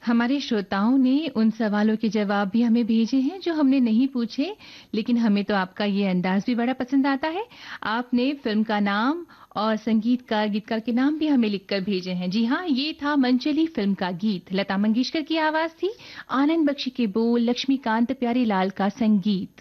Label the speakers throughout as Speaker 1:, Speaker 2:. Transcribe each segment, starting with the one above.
Speaker 1: हमारे श्रोताओं ने उन सवालों के जवाब भी हमें भेजे हैं जो हमने नहीं पूछे, लेकिन हमें तो आपका ये अंदाज भी बड़ा पसंद आता है। आपने फिल्म का नाम और गीतकार के नाम भी हमें लिखकर भेजे हैं। जी हाँ, ये था मनचली फिल्म का गीत। लता मंगेशकर की आवाज थी, आनंद बख्शी के बोल, लक्ष्मीकांत प्यारेलाल का संगीत।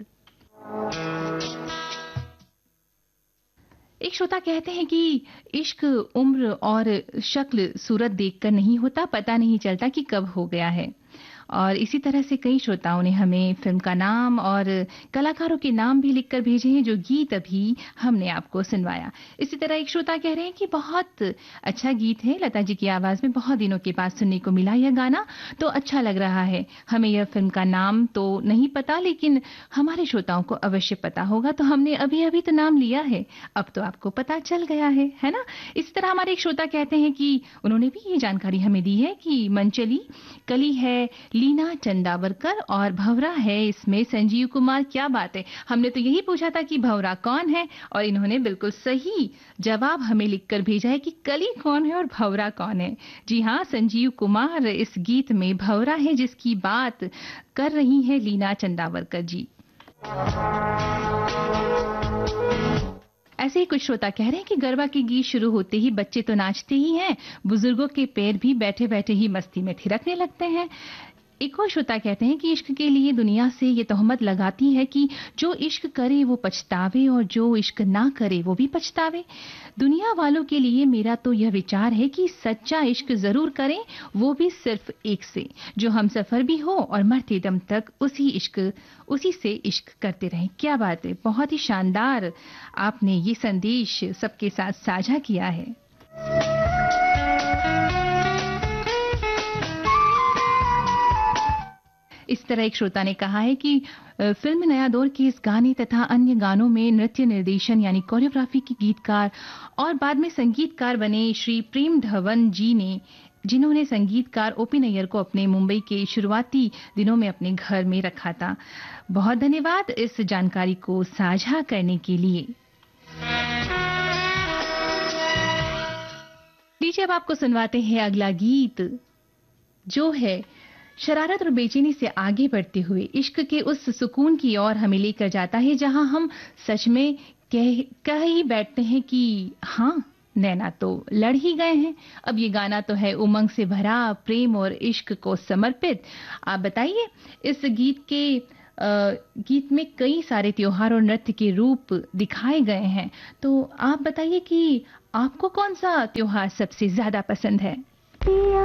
Speaker 1: एक श्रोता कहते हैं कि इश्क उम्र और शक्ल सूरत देखकर नहीं होता, पता नहीं चलता कि कब हो गया है। और इसी तरह से कई श्रोताओं ने हमें फिल्म का नाम और कलाकारों के नाम भी लिखकर भेजे हैं जो गीत अभी हमने आपको सुनवाया। इसी तरह एक श्रोता कह रहे हैं कि बहुत अच्छा गीत है, लता जी की आवाज में बहुत दिनों के बाद सुनने को मिला यह गाना, तो अच्छा लग रहा है। हमें यह फिल्म का नाम तो नहीं पता, लेकिन हमारे श्रोताओं को अवश्य पता होगा, तो हमने अभी अभी तो नाम लिया है, अब तो आपको पता चल गया है ना। इसी तरह हमारे एक श्रोता कहते हैं कि उन्होंने भी ये जानकारी हमें दी है कि मनचली कली है लीना चंदावरकर और भंवरा है इसमें संजीव कुमार। क्या बात है, हमने तो यही पूछा था कि भंवरा कौन है, और इन्होंने बिल्कुल सही जवाब हमें लिखकर भेजा है कि कली कौन है और भंवरा कौन है। जी हाँ, संजीव कुमार इस गीत में भंवरा है जिसकी बात कर रही है लीना चंदावरकर जी। ऐसे ही कुछ श्रोता कह रहे हैं कि गरबा के गीत शुरू होते ही बच्चे तो नाचते ही हैं, बुजुर्गों के पैर भी बैठे बैठे ही मस्ती में थिरकने लगते हैं। एक और श्रोता कहते हैं कि इश्क के लिए दुनिया से ये तोहमत लगाती है कि जो इश्क करे वो पछतावे और जो इश्क ना करे वो भी पछतावे। दुनिया वालों के लिए मेरा तो यह विचार है कि सच्चा इश्क जरूर करें, वो भी सिर्फ एक से, जो हम सफर भी हो और मरते दम तक उसी से इश्क करते रहें। क्या बात है, बहुत ही शानदार आपने ये संदेश सबके साथ साझा किया है। इस तरह एक श्रोता ने कहा है कि फिल्म नया दौर के इस गाने तथा अन्य गानों में नृत्य निर्देशन यानी कोरियोग्राफी की गीतकार और बाद में संगीतकार बने श्री प्रेम धवन जी ने, जिन्होंने संगीतकार ओपी नैयर को अपने मुंबई के शुरुआती दिनों में अपने घर में रखा था। बहुत धन्यवाद इस जानकारी को साझा करने के लिए। लीजिए अब आपको सुनवाते हैं अगला गीत, जो है शरारत और बेचैनी से आगे बढ़ते हुए इश्क के उस सुकून की ओर हमें लेकर जाता है जहां हम सच में कह ही बैठते हैं कि हाँ, नैना तो लड़ ही गए हैं। अब ये गाना तो है उमंग से भरा, प्रेम और इश्क को समर्पित। आप बताइए, इस गीत में कई सारे त्योहार और नृत्य के रूप दिखाए गए हैं, तो आप बताइए कि आपको कौन सा त्योहार सबसे ज्यादा पसंद है।